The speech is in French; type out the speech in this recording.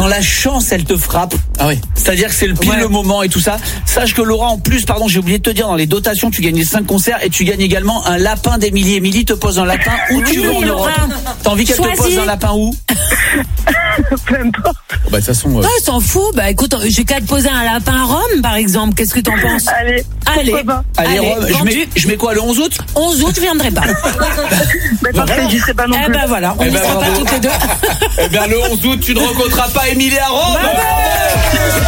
quand la chance elle te frappe, c'est-à-dire que c'est le pile le moment et tout ça, sache que Laura, en plus, pardon, j'ai oublié de te dire, dans les dotations, tu gagnes les 5 concerts et tu gagnes également un lapin d'Émilie. Émilie te pose un lapin où tu veux en Europe. T'as envie qu'elle te pose un lapin où? Peu importe. Bah, de toute façon. S'en fout. Bah, écoute, j'ai qu'à te poser un lapin à Rome, par exemple. Qu'est-ce que t'en penses? Allez. Allez, Rome, je mets quoi, le 11 août? 11 août, je viendrai pas. Mais parfait, j'y serai pas non plus. Ben voilà, on ne sera pas toutes les deux. Eh bien, le 11 août, tu ne rencontreras pas Émilie à Rome.